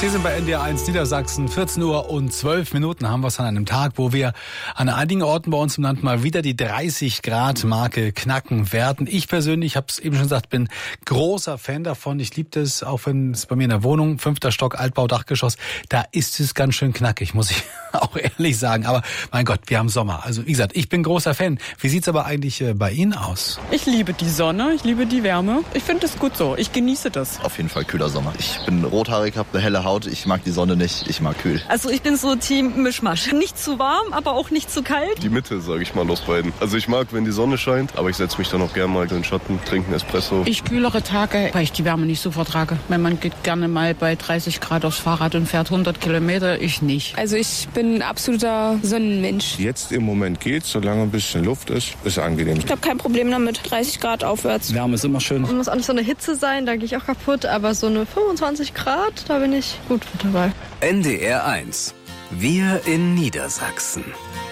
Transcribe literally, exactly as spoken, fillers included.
Sie sind bei N D R eins Niedersachsen. vierzehn Uhr und zwölf Minuten haben wir es an einem Tag, wo wir an einigen Orten bei uns im Land mal wieder die dreißig Grad Marke knacken werden. Ich persönlich, habe es eben schon gesagt, bin großer Fan davon. Ich liebe das, auch wenn es bei mir in der Wohnung, fünfter Stock, Altbau, Dachgeschoss, da ist es ganz schön knackig, muss ich auch ehrlich sagen. Aber mein Gott, wir haben Sommer. Also wie gesagt, ich bin großer Fan. Wie sieht's aber eigentlich äh, bei Ihnen aus? Ich liebe die Sonne, ich liebe die Wärme. Ich finde es gut so. Ich genieße das. Auf jeden Fall kühler Sommer. Ich bin rothaarig, habe eine helle Haut. Ich mag die Sonne nicht, ich mag kühl. Also ich bin so Team Mischmasch. Nicht zu warm, aber auch nicht zu kalt. Die Mitte, sage ich mal, aus beiden. Also ich mag, wenn die Sonne scheint, aber ich setze mich dann auch gerne mal in den Schatten, trinke einen Espresso. Ich kühlere Tage, weil ich die Wärme nicht so vertrage. Mein Mann geht gerne mal bei dreißig Grad aufs Fahrrad und fährt hundert Kilometer, ich nicht. Also ich bin ein absoluter Sonnenmensch. Jetzt im Moment geht's, solange ein bisschen Luft ist, ist angenehm. Ich habe kein Problem damit, dreißig Grad aufwärts. Wärme ist immer schön. Es muss auch nicht so eine Hitze sein, da gehe ich auch kaputt, aber so eine fünfundzwanzig Grad, da bin ich gut mit dabei. N D R eins. Wir in Niedersachsen.